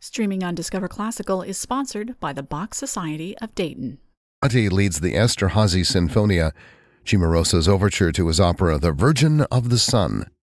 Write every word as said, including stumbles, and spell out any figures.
Streaming on Discover Classical is sponsored by the Bach Society of Dayton. Ati leads the Esterházy Sinfonia, Cimarosa's overture to his opera The Virgin of the Sun.